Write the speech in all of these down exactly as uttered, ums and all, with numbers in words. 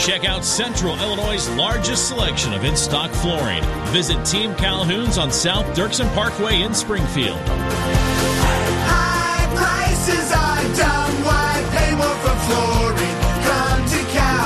Check out Central Illinois' largest selection of in-stock flooring. Visit Team Calhoun's on South Dirksen Parkway in Springfield. High prices are dumb. Why pay more for flooring? Come to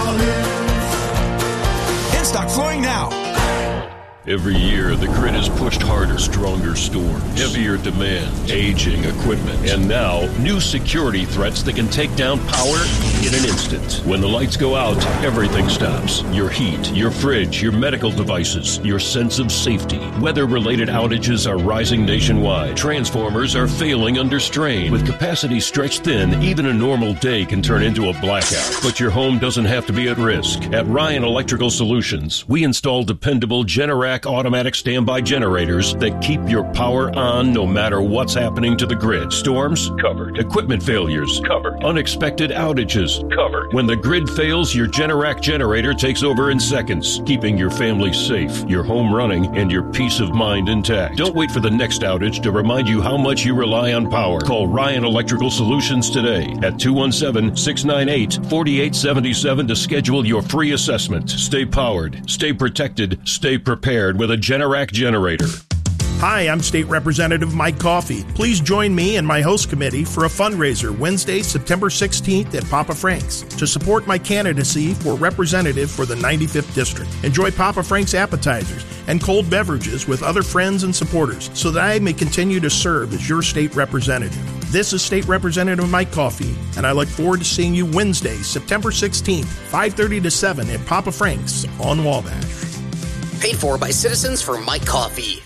Calhoun's. In-stock flooring now. Every year, the grid is pushed harder, stronger storms, heavier demand, aging equipment, and now, new security threats that can take down power in an instant. When the lights go out, everything stops. Your heat, your fridge, your medical devices, your sense of safety. Weather-related outages are rising nationwide. Transformers are failing under strain. With capacity stretched thin, even a normal day can turn into a blackout. But your home doesn't have to be at risk. At Ryan Electrical Solutions, we install dependable Generac automatic standby generators that keep your power on no matter what's happening to the grid. Storms? Covered. Equipment failures? Covered. Unexpected outages? Covered. When the grid fails, your Generac generator takes over in seconds, keeping your family safe, your home running, and your peace of mind intact. Don't wait for the next outage to remind you how much you rely on power. Call Ryan Electrical Solutions today at two one seven, six nine eight, four eight seven seven to schedule your free assessment. Stay powered, stay protected, stay prepared with a Generac generator. Hi, I'm State Representative Mike Coffey. Please join me and my host committee for a fundraiser Wednesday, September sixteenth at Papa Frank's to support my candidacy for representative for the ninety-fifth District. Enjoy Papa Frank's appetizers and cold beverages with other friends and supporters so that I may continue to serve as your state representative. This is State Representative Mike Coffey, and I look forward to seeing you Wednesday, September sixteenth, five thirty to seven at Papa Frank's on Wabash. Paid for by Citizens for Mike Coffey.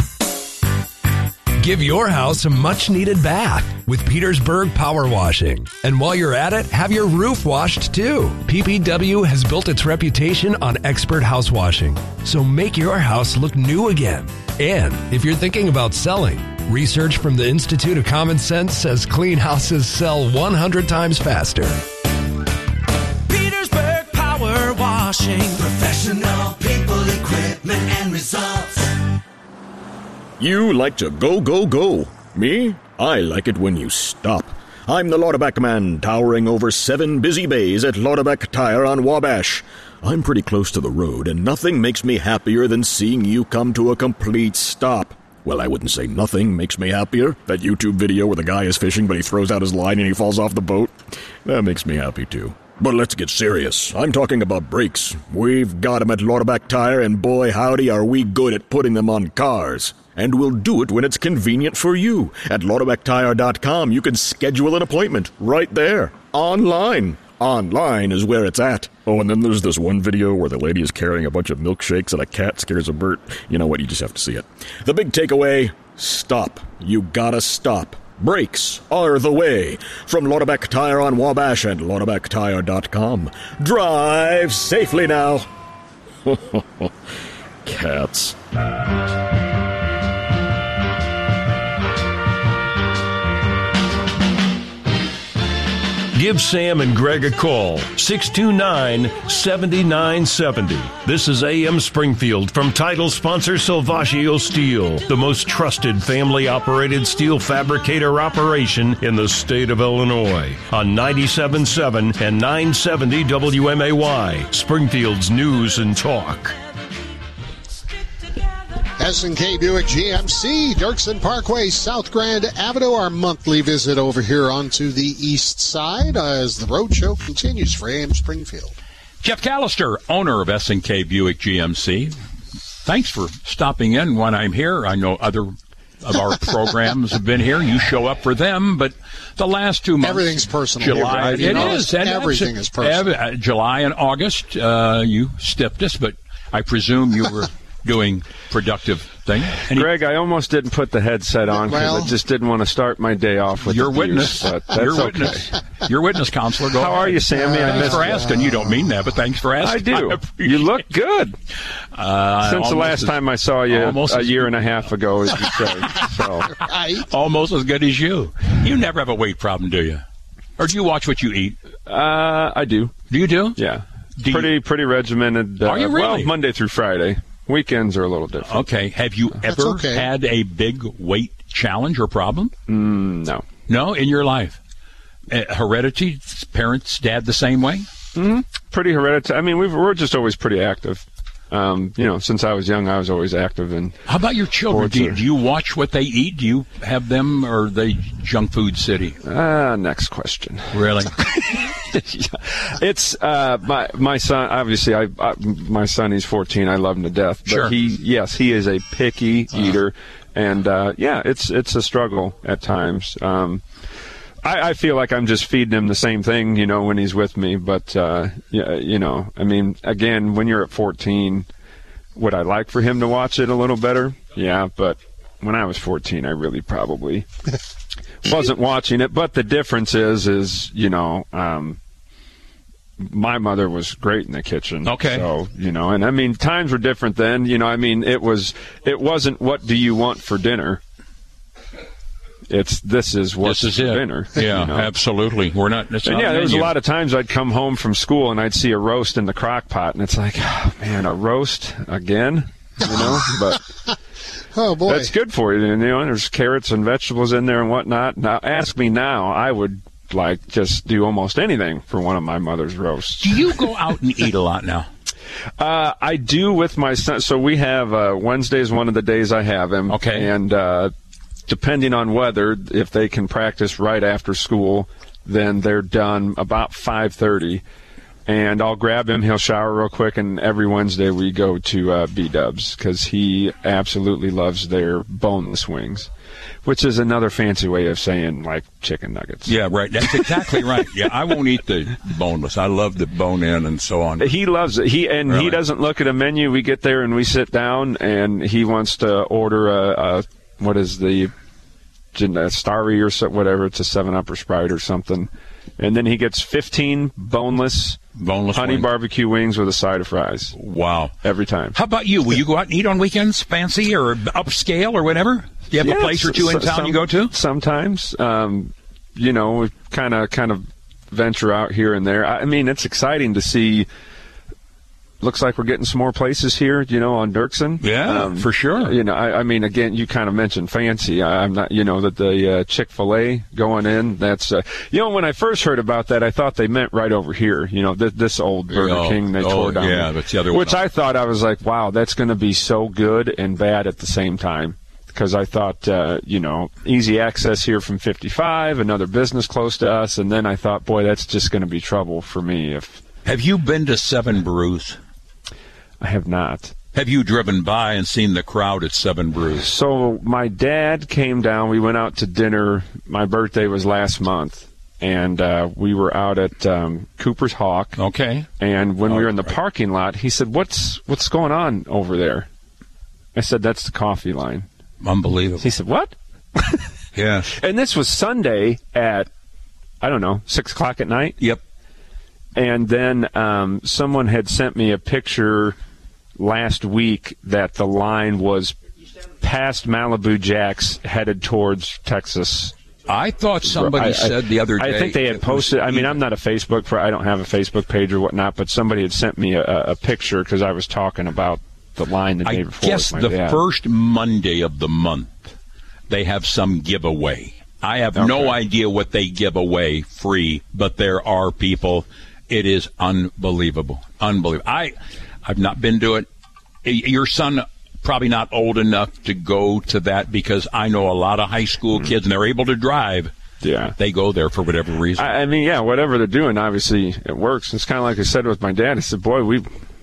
Give your house a much-needed bath with Petersburg Power Washing. And while you're at it, have your roof washed too. P P W has built its reputation on expert house washing. So make your house look new again. And if you're thinking about selling, research from the Institute of Common Sense says clean houses sell one hundred times faster. Petersburg Power Washing. Professional people, equipment, and results. You like to go, go, go. Me? I like it when you stop. I'm the Lauterback man, towering over seven busy bays at Lauterback Tire on Wabash. I'm pretty close to the road, and nothing makes me happier than seeing you come to a complete stop. Well, I wouldn't say nothing makes me happier. That YouTube video where the guy is fishing, but he throws out his line and he falls off the boat. That makes me happy, too. But let's get serious. I'm talking about brakes. We've got them at Lauterback Tire, and boy, howdy, are we good at putting them on cars. And we'll do it when it's convenient for you. At Lauterback Tire dot com, you can schedule an appointment right there, online. Online is where it's at. Oh, and then there's this one video where the lady is carrying a bunch of milkshakes and a cat scares a bird. You know what? You just have to see it. The big takeaway, stop. You gotta stop. Brakes are the way. From Lauterback Tire on Wabash and Lauterback Tire dot com. Drive safely now. Cats. Give Sam and Greg a call, six two nine, seven nine seven zero. This is A M Springfield from title sponsor Salvaggio Steel, the most trusted family-operated steel fabricator operation in the state of Illinois, on ninety-seven point seven and nine seventy W M A Y, Springfield's News and Talk. S and K Buick G M C, Dirksen Parkway, South Grand Avenue, our monthly visit over here onto the east side as the road show continues for A M Springfield. Jeff Callister, owner of S and K Buick G M C. Thanks for stopping in when I'm here. I know other of our programs have been here. You show up for them, but the last two months... Everything's personal. July, Here, right? It is. And everything is personal. Uh, July and August, uh, you stepped us, but I presume you were... doing productive thing. Any- Greg, I almost didn't put the headset on because well, I just didn't want to start my day off with your abuse, witness. But that's your okay. witness. Your witness, counselor. Go How ahead. are you, Sammy? Uh, I thanks missed for you. asking. You don't mean that, but thanks for asking. I do. I you look good. Uh, Since the last as, time I saw you a year and a half ago, as you say. So. Right. Almost as good as you. You never have a weight problem, do you? Or do you watch what you eat? Uh, I do. Do you do? Yeah. Do pretty you? pretty regimented. Uh, Are you really? Well, Monday through Friday. Weekends are a little different. Okay. Have you That's ever okay. had a big weight challenge or problem? Mm, no. No, in your life? Uh, heredity? Parents, dad the same way? Mm-hmm. Pretty hereditary. I mean, we've, we're just always pretty active. Um, you know, since I was young, I was always active. And how about your children? Do you, do you watch what they eat? Do you have them, or are they junk food city? Uh, next question. Really? Yeah. It's uh, my my son. Obviously, I, I my son. He's fourteen. I love him to death. But sure. He yes, he is a picky uh. eater, and uh, yeah, it's it's a struggle at times. Um, I, I feel like I'm just feeding him the same thing, you know, when he's with me. But, uh, yeah, you know, I mean, again, when you're at fourteen, would I like for him to watch it a little better? Yeah, but when I was fourteen, I really probably wasn't watching it. But the difference is, is, you know, um, my mother was great in the kitchen. Okay. So, you know, and I mean, times were different then. You know, I mean, it was, it wasn't what do you want for dinner? It's this is what's this is for it. dinner. Yeah, you know? Absolutely. We're not. It's and not yeah, there was a menu. lot of times I'd come home from school and I'd see a roast in the crock pot, and it's like, oh, man, a roast again, you know. But oh boy, that's good for you. And, you know, there's carrots and vegetables in there and whatnot. Now, ask me now, I would like just do almost anything for one of my mother's roasts. Do you go out and eat a lot now? Uh, I do with my son. So we have uh, Wednesday is one of the days I have him. Okay, and. Uh, Depending on weather, if they can practice right after school, then they're done about five thirty. And I'll grab him. He'll shower real quick. And every Wednesday we go to uh, B-Dubs because he absolutely loves their boneless wings, which is another fancy way of saying, like, chicken nuggets. Yeah, right. That's exactly right. Yeah, I won't eat the boneless. I love the bone-in and so on. He loves it. He And really? he doesn't look at a menu. We get there and we sit down, and he wants to order a, a what is the Starry or so, whatever. It's a seven up or Sprite or something. And then he gets fifteen boneless, boneless honey wings. barbecue wings with a side of fries. Wow. Every time. How about you? Will you go out and eat on weekends, fancy or upscale or whatever? Do you have yeah, a place or two in town some, you go to? Sometimes. Um, you know, we kind of kind of venture out here and there. I mean, it's exciting to see. Looks like we're getting some more places here, you know, on Dirksen. Yeah, um, for sure. You know, I, I mean, again, you kind of mentioned fancy. I, I'm not, you know, that the uh, Chick-fil-A going in, that's, uh, you know, when I first heard about that, I thought they meant right over here, you know, th- this old Burger oh, King they oh, tore down. Yeah, that's the other one. Which I thought, I was like, wow, that's going to be so good and bad at the same time. Because I thought, uh, you know, easy access here from fifty-five, another business close to us, and then I thought, boy, that's just going to be trouble for me. If Have you been to Seven Brews? I have not. Have you driven by and seen the crowd at Seven Brews? So my dad came down. We went out to dinner. My birthday was last month, and uh, we were out at um, Cooper's Hawk. Okay. And when oh, we were in the right. parking lot, he said, "What's what's going on over there?" I said, "That's the coffee line." Unbelievable. He said, "What?" Yeah. And this was Sunday at, I don't know, six o'clock at night. Yep. And then um, someone had sent me a picture last week that the line was past Malibu Jacks headed towards Texas. I thought somebody I, said the other day. I think they had posted. I mean, I'm not a Facebook for. I don't have a Facebook page or whatnot. But somebody had sent me a, a picture because I was talking about the line the day I before. guess with my the dad. first Monday of the month they have some giveaway. I have okay. no idea what they give away free, but there are people. It is unbelievable, unbelievable. I, I've not been to it. Your son probably not old enough to go to that because I know a lot of high school kids and they're able to drive. Yeah, they go there for whatever reason. I, I mean, yeah, whatever they're doing, obviously it works. It's kind of like I said with my dad. I said, "Boy, we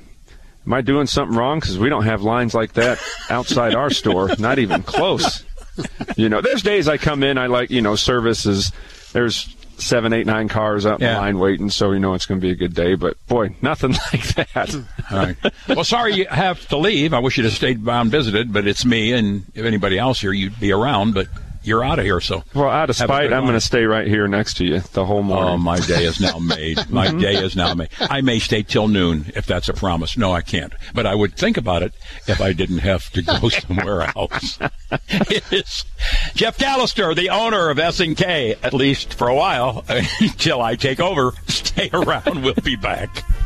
am I doing something wrong? Because we don't have lines like that outside our store, not even close." You know, there's days I come in, I like, you know, services. There's seven, eight, nine cars out in yeah. the line waiting, so you know it's going to be a good day. But, boy, nothing like that. All right. Well, sorry you have to leave. I wish you'd have stayed by and visited, but it's me, and if anybody else here, you'd be around, but you're out of here, so. Well, out of spite, I'm going to stay right here next to you the whole morning. Oh, my day is now made. My day is now made. I may stay till noon, if that's a promise. No, I can't. But I would think about it if I didn't have to go somewhere else. It is Jeff Callister, the owner of S and K, at least for a while, until I take over. Stay around. We'll be back.